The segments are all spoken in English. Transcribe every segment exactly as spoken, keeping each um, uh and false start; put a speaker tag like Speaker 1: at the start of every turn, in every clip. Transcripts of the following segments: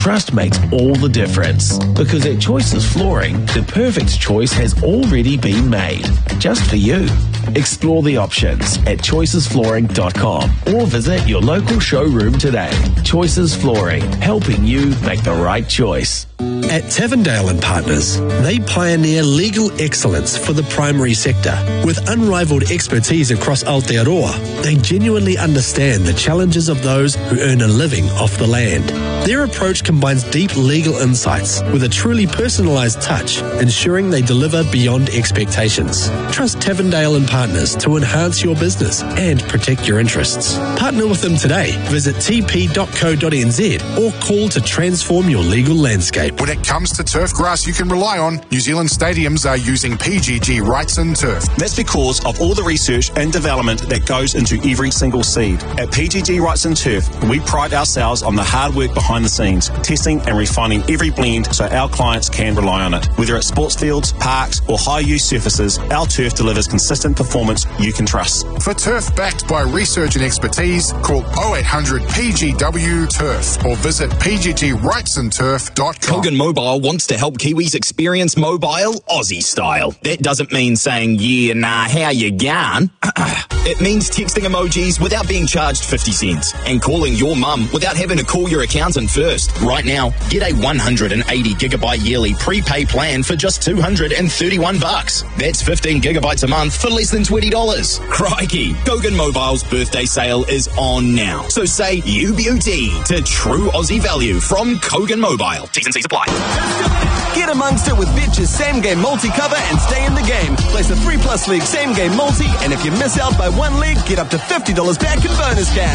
Speaker 1: Trust makes all the difference, because at Choices Flooring, the perfect choice has already been made, just for you. Explore the options at choices flooring dot com or visit your local showroom today. Choices Flooring, helping you make the right choice.
Speaker 2: At Tavendale and Partners, they pioneer legal excellence for the primary sector. With unrivaled expertise across Aotearoa, they genuinely understand the challenges of those who earn a living off the land. Their approach combines deep legal insights with a truly personalised touch, ensuring they deliver beyond expectations. Trust Tavendale and Partners to enhance your business and protect your interests. Partner with them today. Visit t p dot co dot n z or call to transform your legal landscape.
Speaker 3: When it comes to turf grass you can rely on, New Zealand stadiums are using P G G Wrightson Turf.
Speaker 4: That's because of all the research and development that goes into every single seed. At P G G Wrightson Turf, we pride ourselves on the hard work behind the scenes, testing and refining every blend so our clients can rely on it. Whether it's sports fields, parks or high-use surfaces, our turf delivers consistent performance you can trust.
Speaker 3: For turf backed by research and expertise, call oh eight hundred P G W Turf or visit p g g wrightson turf dot com.
Speaker 5: Kogan Mobile wants to help Kiwis experience mobile Aussie style. That doesn't mean saying, yeah, nah, how you going? It means texting emojis without being charged fifty cents and calling your mum without having to call your accountant first. Right now, get a one hundred eighty gigabyte yearly prepay plan for just two hundred thirty-one bucks. That's fifteen gigabytes a month for less than twenty dollars. Crikey, Kogan Mobile's birthday sale is on now. So say U B U T to true Aussie value from Kogan Mobile. T's and C's apply.
Speaker 6: Get amongst it with Betch's Same Game Multi cover and stay in the game. Place a three plus league Same Game Multi, and if you miss out by one league, get up to fifty dollars back in bonus cash.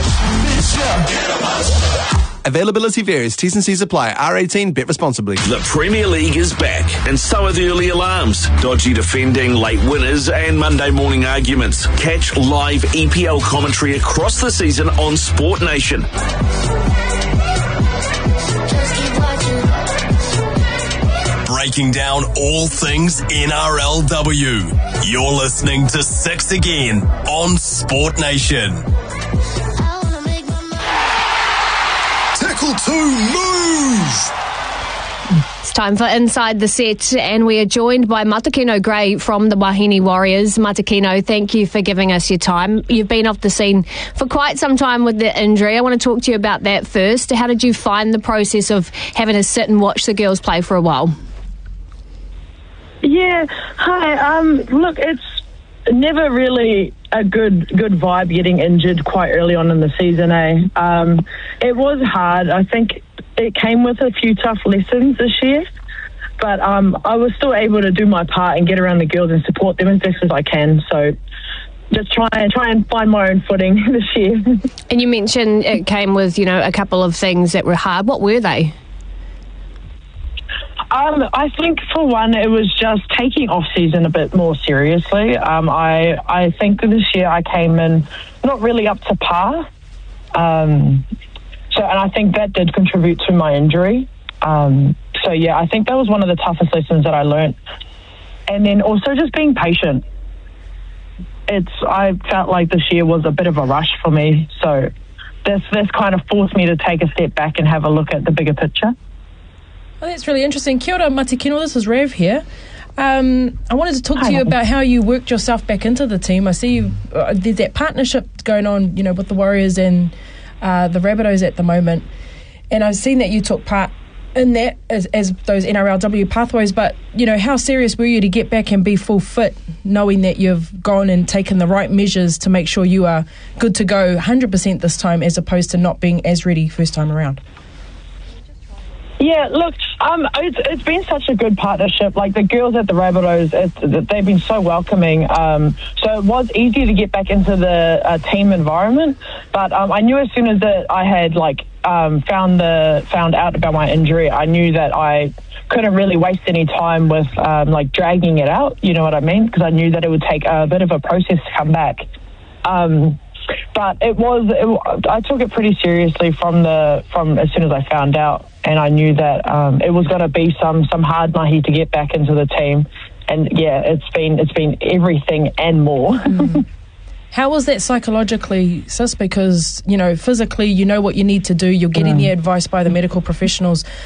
Speaker 6: Availability varies. T's and C's apply. R eighteen. Bet responsibly.
Speaker 7: The Premier League is back, and so are the early alarms, dodgy defending, late winners, and Monday morning arguments. Catch live E P L commentary across the season on Sport Nation.
Speaker 8: Breaking down all things N R L W. You're listening to Six Again on Sport Nation.
Speaker 3: Tackle two, move!
Speaker 9: It's time for Inside the Set, and we are joined by Matakino Gray from the Wahine Warriors. Matakino, thank you for giving us your time. You've been off the scene for quite some time with the injury. I want to talk to you about that first. How did you find the process of having to sit and watch the girls play for a while?
Speaker 10: Yeah, hi. Um, look, it's never really a good good vibe getting injured quite early on in the season, eh? Um, it was hard. I think it came with a few tough lessons this year, but um, I was still able to do my part and get around the girls and support them as best as I can. So just try and try and find my own footing this year.
Speaker 9: And you mentioned it came with, you know, a couple of things that were hard. What were they?
Speaker 10: Um, I think for one, it was just taking off season a bit more seriously. Um, I I think this year I came in not really up to par. Um, so, and I think that did contribute to my injury. Um, so yeah, I think that was one of the toughest lessons that I learned. And then also just being patient. It's I felt like this year was a bit of a rush for me. So this this kind of forced me to take a step back and have a look at the bigger picture.
Speaker 11: Oh, that's really interesting. Kia ora, Matikino. This is Rev here. Um, I wanted to talk
Speaker 10: Hi.
Speaker 11: to you about how you worked yourself back into the team. I see you, uh, there's that partnership going on, you know, with the Warriors and uh, the Rabbitohs at the moment. And I've seen that you took part in that as, as those N R L W pathways. But, you know, how serious were you to get back and be full fit, knowing that you've gone and taken the right measures to make sure you are good to go one hundred percent this time, as opposed to not being as ready first time around?
Speaker 10: Yeah, look, um, it's, it's been such a good partnership. Like the girls at the Rabbitohs, it's, they've been so welcoming. Um, so it was easy to get back into the uh, team environment. But um, I knew as soon as that I had like um, found the found out about my injury, I knew that I couldn't really waste any time with um, like dragging it out. You know what I mean? Because I knew that it would take a bit of a process to come back. Um, But it was, it, I took it pretty seriously from the from as soon as I found out, and I knew that um, it was going to be some some hard mahi to get back into the team, and yeah, it's been it's been everything and more.
Speaker 11: Mm. How was that psychologically, sis? Because, you know, physically you know what you need to do, you're getting
Speaker 10: Mm.
Speaker 11: the advice by the medical professionals,